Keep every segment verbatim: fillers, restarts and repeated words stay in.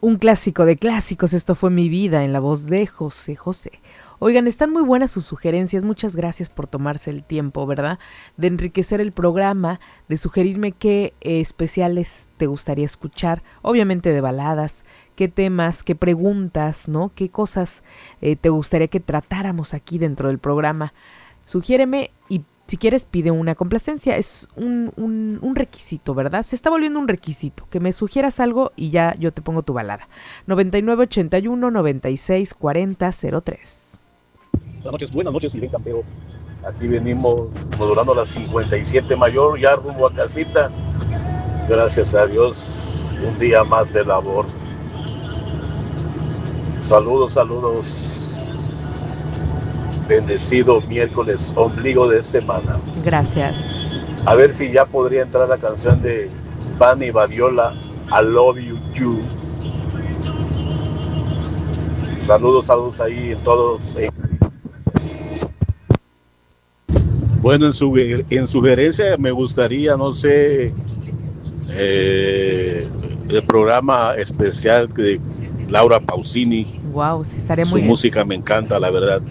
Un clásico de clásicos, esto fue Mi Vida en la voz de José José. Oigan, están muy buenas sus sugerencias, muchas gracias por tomarse el tiempo, ¿verdad? De enriquecer el programa, de sugerirme qué eh, especiales te gustaría escuchar, obviamente de baladas, qué temas, qué preguntas, ¿no? Qué cosas eh, te gustaría que tratáramos aquí dentro del programa. Sugiéreme y si quieres pide una complacencia, es un, un, un requisito, ¿verdad? Se está volviendo un requisito, que me sugieras algo y ya yo te pongo tu balada. noventa y nueve ochenta y uno noventa y seis cuarenta cero tres. Buenas noches, buenas noches, Irene Campeo. Aquí venimos modulando la cincuenta y siete mayor, ya rumbo a casita. Gracias a Dios, un día más de labor. Saludos, saludos. Bendecido miércoles, ombligo de semana. Gracias. A ver si ya podría entrar la canción de Bunny Badiola, I Love You, You. Saludos, saludos ahí en todos. Bueno, en, su, en sugerencia me gustaría, no sé, eh, el programa especial de Laura Pausini. Wow, sí, estaría Su muy bien. Su música me encanta, la verdad.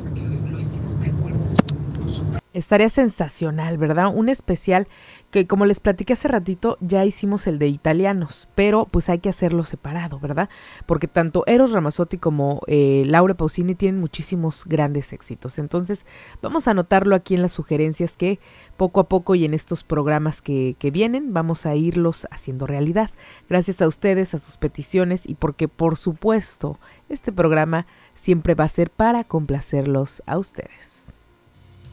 Estaría sensacional, ¿verdad? Un especial que, como les platiqué hace ratito, ya hicimos el de italianos, pero pues hay que hacerlo separado, ¿verdad? Porque tanto Eros Ramazzotti como eh, Laura Pausini tienen muchísimos grandes éxitos. Entonces, vamos a anotarlo aquí en las sugerencias que poco a poco y en estos programas que, que vienen, vamos a irlos haciendo realidad. Gracias a ustedes, a sus peticiones y porque, por supuesto, este programa siempre va a ser para complacerlos a ustedes.